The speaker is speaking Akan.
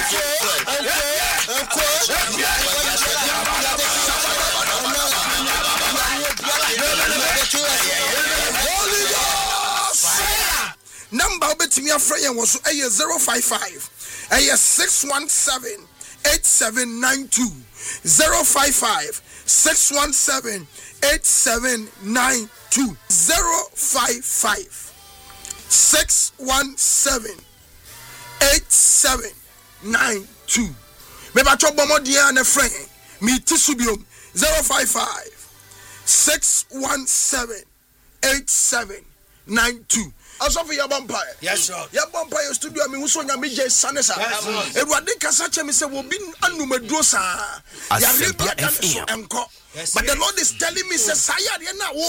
Number betimi afra yen wo so 055 617 8792 055 617 8792 055 617 8792. Meba to bomodia na friend me tisubium 055 617 8792. Also for your vampire. Yes, sir. Your vampire studio, me who so nya me je sanesa. Edward kasa che me se wo bi anumedro sa. Ya rebia kan so enko. But the Lord is telling me say saya na